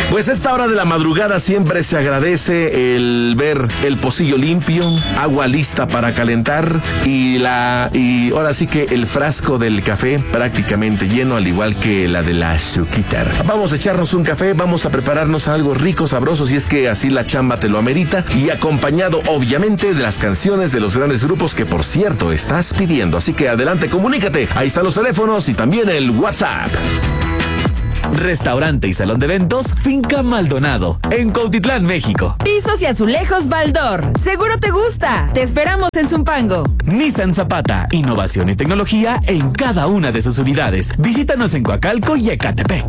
Pues a esta hora de la madrugada siempre se agradece el ver el pocillo limpio, agua lista para calentar y ahora sí que el frasco del café prácticamente lleno, al igual que la de la azuquitar. Vamos a echarnos un café, vamos a prepararnos algo rico, sabroso, si es que así la chamba te lo amerita, y acompañado obviamente de las canciones de los grandes grupos que por cierto estás pidiendo. Así que adelante, comunícate, ahí están los teléfonos y también el WhatsApp. Restaurante y salón de eventos Finca Maldonado, en Cuautitlán, México. Pisos y azulejos Baldor. Seguro te gusta. Te esperamos en Zumpango. Nissan Zapata, innovación y tecnología en cada una de sus unidades. Visítanos en Coacalco y Ecatepec.